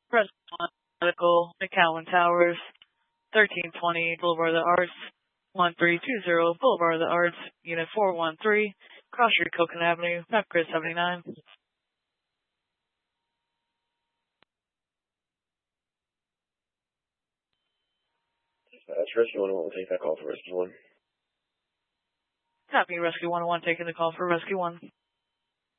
Rescue 1 Medical, McCowan Towers, 1320 Boulevard of the Arts, 1320 Boulevard of the Arts, Unit 413, Cross Street, Coconut Avenue, map grid 79. Rescue 101 will take that call for Rescue 1. Copy, Rescue 101 taking the call for Rescue 1.